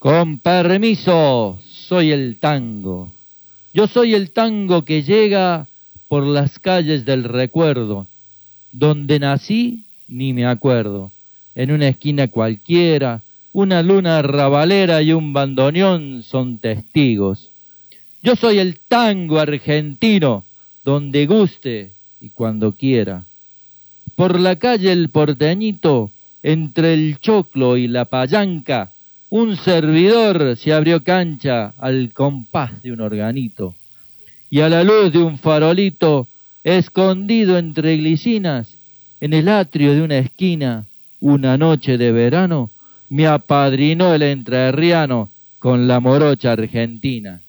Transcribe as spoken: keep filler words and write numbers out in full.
Con permiso, soy el tango. Yo soy el tango que llega por las calles del recuerdo. Donde nací, ni me acuerdo. En una esquina cualquiera, una luna rabalera y un bandoneón son testigos. Yo soy el tango argentino, donde guste y cuando quiera. Por la calle El Porteñito, entre el choclo y la payanca, un servidor se abrió cancha al compás de un organito. Y a la luz de un farolito, escondido entre glicinas, en el atrio de una esquina, una noche de verano, me apadrinó el entrerriano con la morocha argentina.